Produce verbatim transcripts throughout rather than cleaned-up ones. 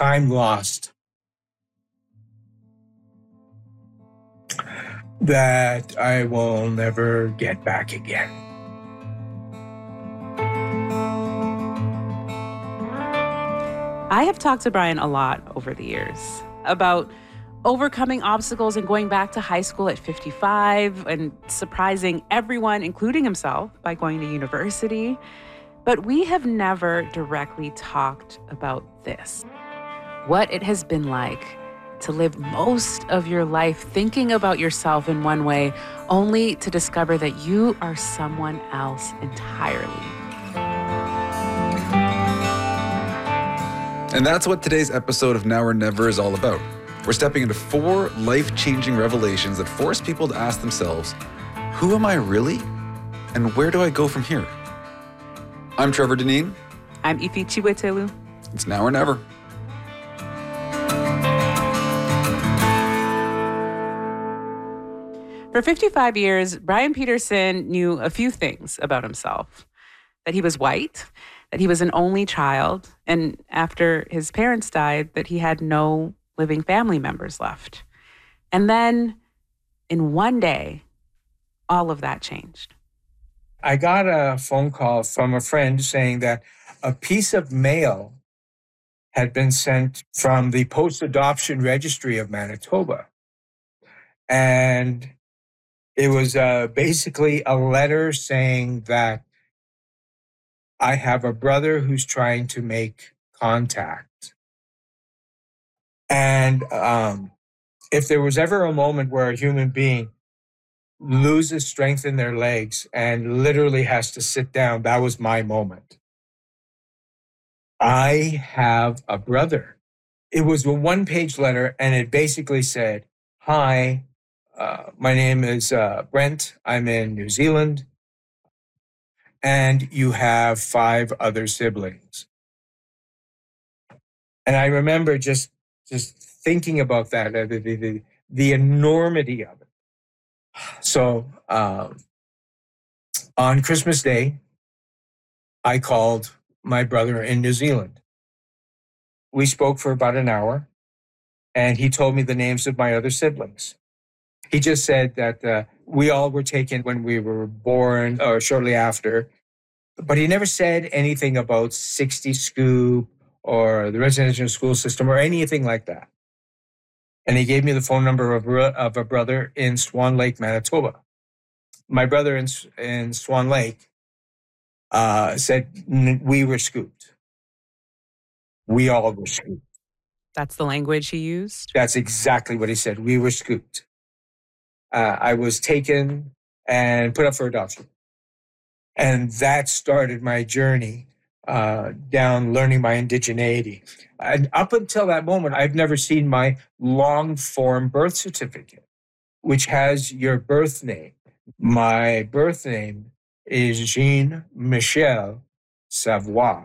time lost that I will never get back again. I have talked to Brian a lot over the years about overcoming obstacles and going back to high school at fifty-five and surprising everyone, including himself, by going to university. But we have never directly talked about this. What it has been like to live most of your life thinking about yourself in one way, only to discover that you are someone else entirely. And that's what today's episode of Now or Never is all about. We're stepping into four life-changing revelations that force people to ask themselves, who am I really? And where do I go from here? I'm Trevor Deneen. I'm Ifi Chiwetelu. It's Now or Never. For fifty-five years, Brian Peterson knew a few things about himself. That he was white, that he was an only child, and after his parents died, that he had no living family members left. And then, in one day, all of that changed. I got a phone call from a friend saying that a piece of mail had been sent from the post-adoption registry of Manitoba. And it was uh, basically a letter saying that I have a brother who's trying to make contact. And um, if there was ever a moment where a human being loses strength in their legs and literally has to sit down, that was my moment. I have a brother. It was a one-page letter, and it basically said, hi, uh, my name is uh, Brent. I'm in New Zealand. And you have five other siblings. And I remember just, just thinking about that, the, the, the, the enormity of it. So um, on Christmas Day, I called my brother in New Zealand. We spoke for about an hour, and he told me the names of my other siblings. He just said that uh, we all were taken when we were born or shortly after, but he never said anything about sixty Scoop or the residential school system or anything like that. And he gave me the phone number of, of a brother in Swan Lake, Manitoba. My brother in, in Swan Lake uh, said we were scooped. We all were scooped. That's the language he used? That's exactly what he said. We were scooped. Uh, I was taken and put up for adoption. And that started my journey uh, down learning my indigeneity. And up until that moment, I've never seen my long-form birth certificate, which has your birth name. My birth name is Jean-Michel Savoie.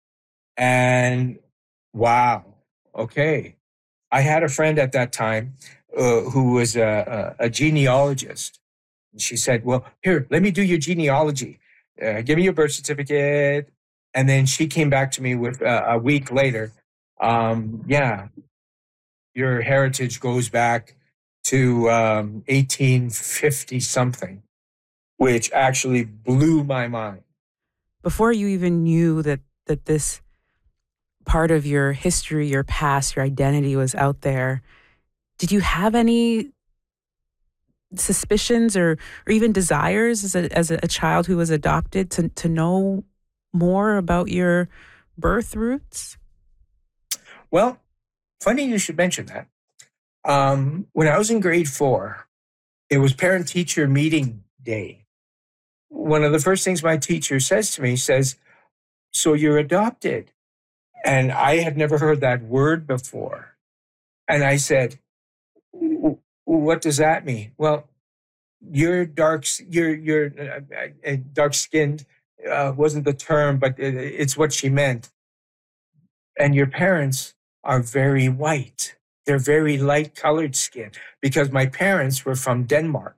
And wow, okay. I had a friend at that time uh, who was a, a, a genealogist. And she said, well, here, let me do your genealogy. Uh, give me your birth certificate. And then she came back to me with uh, a week later. Um, yeah, your heritage goes back to um, eighteen fifty something, which actually blew my mind. Before you even knew that that this part of your history, your past, your identity was out there, did you have any suspicions or or even desires as a as a child who was adopted to to know more about your birth roots? Well, funny you should mention that. Um, when I was in grade four, it was parent-teacher meeting day. One of the first things my teacher says to me says, so you're adopted. And I had never heard that word before. And I said, what does that mean? Well, you're dark, you're, you're uh, uh, dark-skinned uh, wasn't the term, but it, it's what she meant. And your parents are very white. They're very light-colored skin because my parents were from Denmark.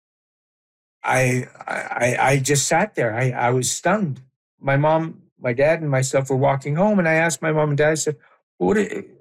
I I, I just sat there. I, I was stunned. My mom, my dad, and myself were walking home, and I asked my mom and dad, I said, what,